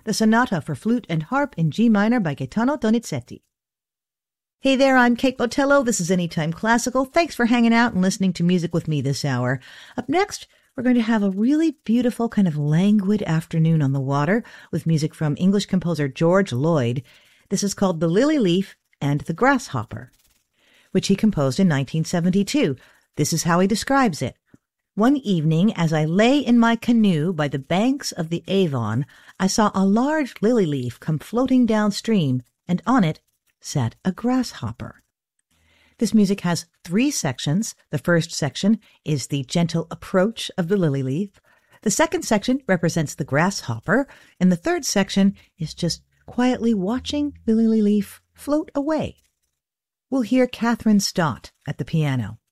the Sonata for Flute and Harp in G minor by Gaetano Donizetti. Hey there, I'm Kate Botello. This is Anytime Classical. Thanks for hanging out and listening to music with me this hour. Up next, we're going to have a really beautiful kind of languid afternoon on the water with music from English composer George Lloyd. This is called The Lily Leaf and the Grasshopper, which he composed in 1972. This is how he describes it. One evening, as I lay in my canoe by the banks of the Avon, I saw a large lily leaf come floating downstream, and on it sat a grasshopper. This music has 3 sections. The first section is the gentle approach of the lily leaf. The second section represents the grasshopper, and the third section is just quietly watching the lily leaf float away. We'll hear Catherine Stott at the piano.